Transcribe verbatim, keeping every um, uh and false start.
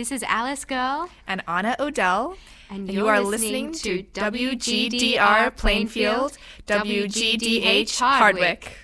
This is Alice Girl and Anna Odell, and, and you are listening to W G D R Plainfield, W G D H Hardwick.